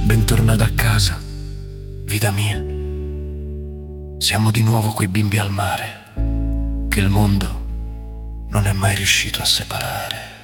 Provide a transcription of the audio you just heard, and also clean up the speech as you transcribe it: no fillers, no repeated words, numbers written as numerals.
bentornata a casa, vita mia. Siamo di nuovo quei bimbi al mare che il mondo non è mai riuscito a separare.